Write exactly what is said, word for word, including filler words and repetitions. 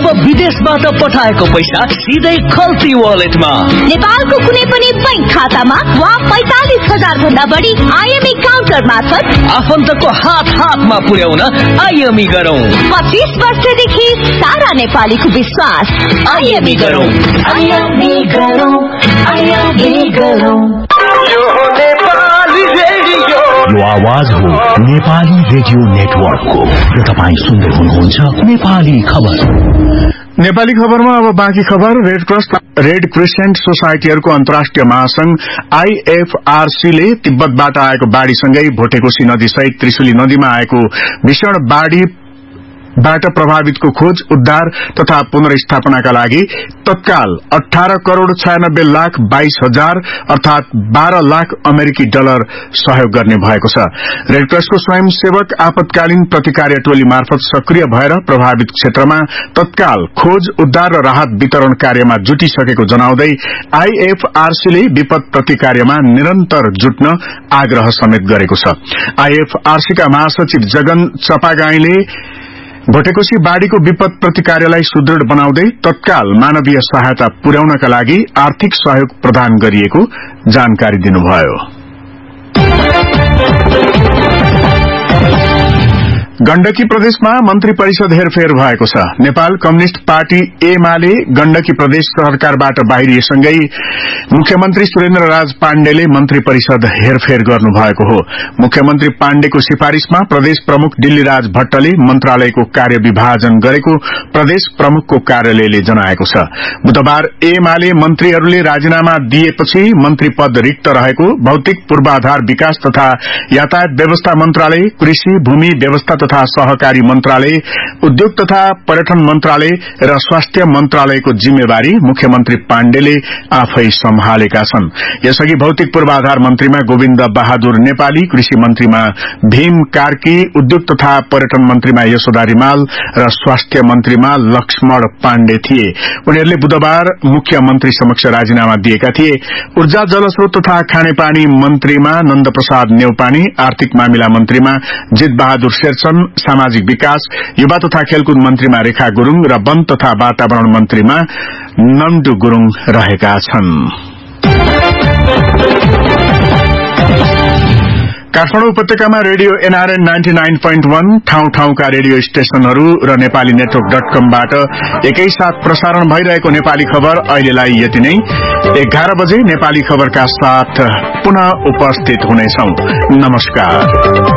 अब विदेशबाट पठाएको पैसा सिधै खल्ती वालेटमा। नेपालको कुनै पनि बैंक खातामा वा पैंतालीस हजार भन्दा बढी आईएमई काउन्टर मार्फत आफन्तको हात हातमा पुर्याउन आईएमई गरौं। पच्चीस वर्षदेखि सारा नेपालीको विश्वास। आईएमई गरौं, आईएमई गरौं, आईएमई गरौं। यो नेपाली रेडियो, यो आवाज हो नेपाली रेडियो नेटवर्कको र तपाईँ सुन्दै हुनुहुन्छ नेपाली खबर। नेपाली खबरमा अब बाँकी खबर। रेड क्रस रेड क्रिसेन्ट सोसाइटीहरूको अन्तर्राष्ट्रिय महासंघ आईएफआरसीले तिब्बतबाट आएको बाढ़ीसँगै भोटेकोशी नदी सहित त्रिशुली नदीमा आएको भीषण बाढ़ी बाट प्रभावितको खोज, उद्धार तथा पुनर्स्थापनाका लागि तत्काल अठारह करोड़ छयानब्बे लाख बाइस हजार अर्थात बाह्र लाख अमेरिकी डलर सहयोग गर्ने भएको छ। रेडक्रसको स्वयंसेवक आपतकालीन प्रतिकार्य टोली मार्फत सक्रिय भएर प्रभावित क्षेत्रमा तत्काल खोज, उद्धार र राहत वितरण कार्यमा जुटिसकेको जनाउँदै आईएफआरसीले विपद प्रतिकार्यमा निरन्तर जुट्न आग्रह समेत गरेको छ। आईएफआरसीका महासचिव जगन चपागाईले भोटेकोशी बाढ़ीको विपद प्रतिकार्यलाई सुदृढ़ बनाउँदै तत्काल मानवीय सहायता पुर्याउनका लागि आर्थिक सहयोग प्रदान गरिएको जानकारी दिनुभयो। गण्डकी प्रदेशमा मन्त्री परिषद हेरफेर भएको छ। नेपाल कम्युनिष्ट पार्टी एमाले गण्डकी प्रदेश सरकारबाट बाहिरिएसँगै मुख्यमन्त्री सुरेन्द्र राज पाण्डेले मन्त्री परिषद हेरफेर गर्नुभएको हो। मुख्यमन्त्री पाण्डेको सिफारिशमा प्रदेश प्रमुख डिल्लीराज भट्टले मन्त्रालयको कार्य विभाजन गरेको प्रदेश प्रमुखको कार्यालयले जनाएको छ। बुधबार एमाले मन्त्रीहरूले राजीनामा दिएपछि मन्त्री पद रिक्त रहेको भौतिक पूर्वाधार विकास तथा यातायात व्यवस्था मन्त्रालय, कृषि, भूमि व्यवस्था तथा सहकारी मन्त्रालय, उद्योग तथा पर्यटन मन्त्रालय र स्वास्थ्य मन्त्रालयको जिम्मेवारी मुख्यमन्त्री पाण्डेले आफै सम्हालेका छन्। यसअघि भौतिक पूर्वाधार मन्त्रीमा गोविन्द बहादुर नेपाली, कृषि मन्त्रीमा भीम कार्की, उद्योग तथा पर्यटन मन्त्रीमा यशोदा रिमाल र स्वास्थ्य मन्त्रीमा लक्ष्मण पाण्डे थिए। उनीहरूले बुधबार मुख्यमन्त्री समक्ष राजीनामा दिएका थिए। ऊर्जा, जलस्रोत तथा खानेपानी मन्त्रीमा नन्दप्रसाद नेउपानी, आर्थिक मामिला मन्त्रीमा जित बहादुर शेरचन, सामाजिक विकास, युवा तथा खेलकुद मन्त्रीमा रेखा गुरूङ र वन तथा वातावरण मन्त्रीमा नम्डु गुरूङ रहेका छन्। काठमाडौँ उपत्यकामा radio NRN ninety nine point वन, ठाउँ ठाउँका रेडियो स्टेशनहरू र नेपाली नेटवर्क डट कमबाट एकैसाथ प्रसारण भइरहेको नेपाली खबर अहिलेलाई यति नै। एघार बजे नेपाली खबरका साथ पुनः उपस्थित हुनेछौं। नमस्कार।